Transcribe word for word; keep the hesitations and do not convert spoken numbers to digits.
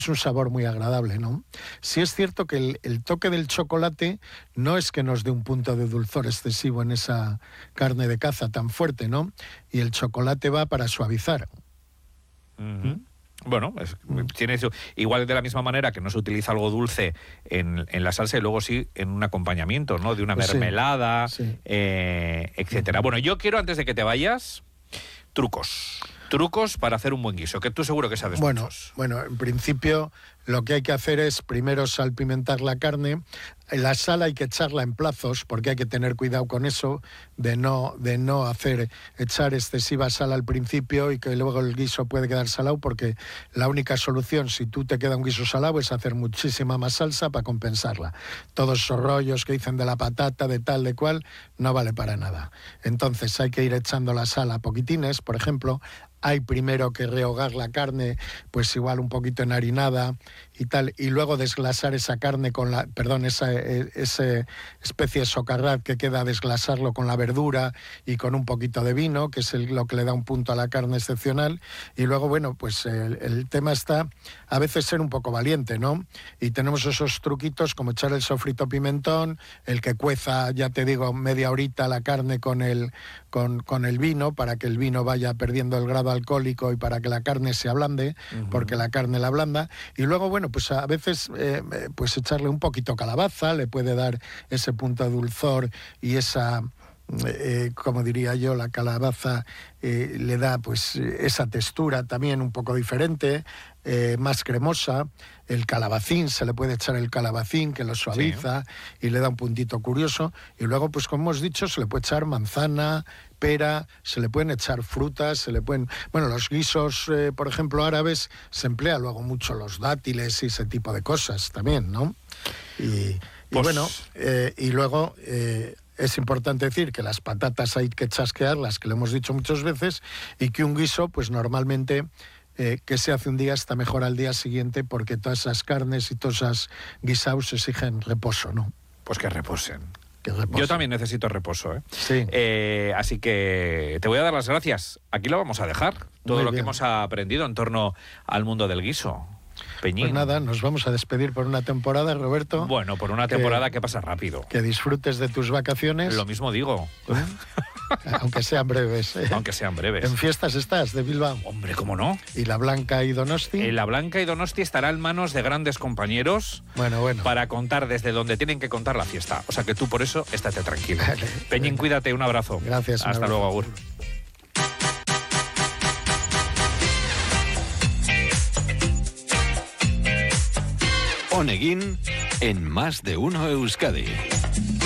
es un sabor muy agradable, ¿no? Sí es cierto que el, el toque del chocolate no es que nos dé un punto de dulzor excesivo en esa carne de caza tan fuerte, ¿no? Y el chocolate va para suavizar. Uh-huh. Bueno, es, tiene eso. Igual de la misma manera que no se utiliza algo dulce en, en la salsa y luego sí en un acompañamiento, ¿no? De una pues mermelada, sí, sí. Eh, etcétera. Uh-huh. Bueno, yo quiero, antes de que te vayas, trucos. Trucos para hacer un buen guiso, que tú seguro que sabes bueno, muchos. Bueno, en principio lo que hay que hacer es primero salpimentar la carne. La sal hay que echarla en plazos, porque hay que tener cuidado con eso, de no, de no hacer echar excesiva sal al principio y que luego el guiso puede quedar salado, porque la única solución, si tú te queda un guiso salado, es hacer muchísima más salsa para compensarla. Todos esos rollos que dicen de la patata, de tal, de cual, no vale para nada. Entonces hay que ir echando la sal a poquitines, por ejemplo. Hay primero que rehogar la carne, pues igual un poquito enharinada y tal, y luego desglasar esa carne con la, perdón, esa, esa especie de socarrat que queda, desglasarlo con la verdura y con un poquito de vino, que es el, lo que le da un punto a la carne excepcional. Y luego, bueno, pues el, el tema está a veces ser un poco valiente, ¿no? Y tenemos esos truquitos como echar el sofrito pimentón, el que cueza, ya te digo, media horita la carne con el, con, con el vino, para que el vino vaya perdiendo el grado alcohólico y para que la carne se ablande, uh-huh. porque la carne la ablanda. Y luego, bueno, pues a veces eh, pues echarle un poquito calabaza, le puede dar ese punto de dulzor y esa, eh, como diría yo, la calabaza eh, le da pues esa textura también un poco diferente, eh, más cremosa. El calabacín, se le puede echar el calabacín que lo suaviza, sí. Y le da un puntito curioso. Y luego, pues como hemos dicho, se le puede echar manzana, pera, se le pueden echar frutas, se le pueden... Bueno, los guisos, eh, por ejemplo, árabes, se emplea luego mucho los dátiles y ese tipo de cosas también, ¿no? Y, y pues... bueno, eh, y luego... Eh, es importante decir que las patatas hay que chasquearlas, que lo hemos dicho muchas veces, y que un guiso, pues normalmente... Eh, que se hace un día está mejor al día siguiente, porque todas esas carnes y todas esas guisados exigen reposo, ¿no? Pues que reposen. Que reposen. Yo también necesito reposo, ¿eh? Sí. Eh, así que te voy a dar las gracias. Aquí lo vamos a dejar. Todo Muy lo bien. Que hemos aprendido en torno al mundo del guiso. Peñín. Pues nada, nos vamos a despedir por una temporada, Roberto. Bueno, por una temporada que, que pasa rápido. Que disfrutes de tus vacaciones. Lo mismo digo. Aunque sean breves. ¿eh? Aunque sean breves. En fiestas estás, de Bilbao. Hombre, ¿cómo no? ¿Y la Blanca y Donosti? Eh, la Blanca y Donosti estará en manos de grandes compañeros. Bueno, bueno. Para contar desde donde tienen que contar la fiesta. O sea que tú por eso estate tranquilo. Vale, Peñín, bueno. Cuídate, un abrazo. Gracias. Hasta luego, agur. Oneguín en Más de Uno Euskadi.